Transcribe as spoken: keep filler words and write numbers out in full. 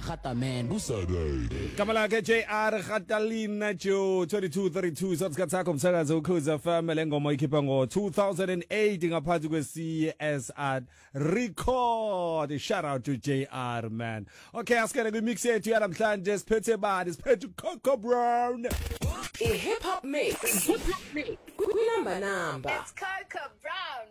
Gata man Busade Kamala ke J R Gatalina Joe twenty-two thirty-two sosikhathi sakho umsakazo ukhoza FM lengoma ikhipha ngo two thousand eight ngaphansi kwe C S R record. Shout out to J R man. Okay, asikele kwi mix yethu yanamhlanje siphethe bani siphethe Coco Brown. A hip hop mix. Hip hop mix. Number number. It's Coco Brown.